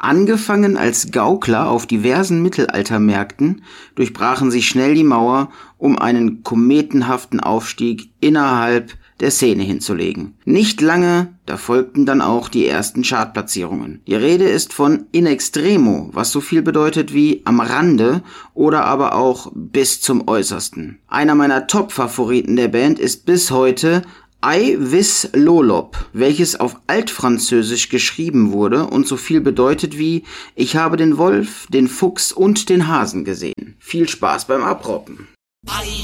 Angefangen als Gaukler auf diversen Mittelaltermärkten, durchbrachen sie schnell die Mauer, um einen kometenhaften Aufstieg innerhalb der Szene hinzulegen. Nicht lange, da folgten dann auch die ersten Chartplatzierungen. Die Rede ist von In Extremo, was so viel bedeutet wie am Rande oder aber auch bis zum Äußersten. Einer meiner Top-Favoriten der Band ist bis heute I Vis Lolop, welches auf Altfranzösisch geschrieben wurde und so viel bedeutet wie Ich habe den Wolf, den Fuchs und den Hasen gesehen. Viel Spaß beim Abrocken.